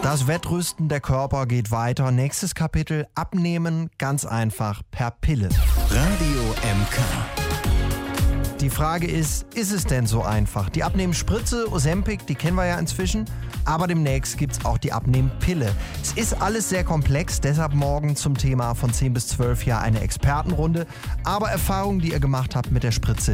Das Wettrüsten der Körper geht weiter. Nächstes Kapitel: Abnehmen ganz einfach per Pille. Radio MK. Die Frage ist es denn so einfach? Die Abnehmspritze, Ozempic, die kennen wir ja inzwischen, aber demnächst gibt's auch die Abnehmpille. Es ist alles sehr komplex, deshalb morgen zum Thema von 10 bis 12 hier eine Expertenrunde. Aber Erfahrungen, die ihr gemacht habt mit der Spritze,